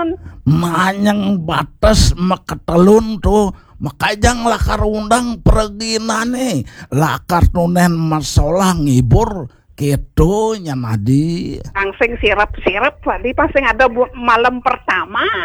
naon? Manyang batas makatelun tuh makajang lakar undang perginane lakar tunen masalah ngibur gitu nya Nadi. Langsing sirap-sirap tadi pas ada malam pertama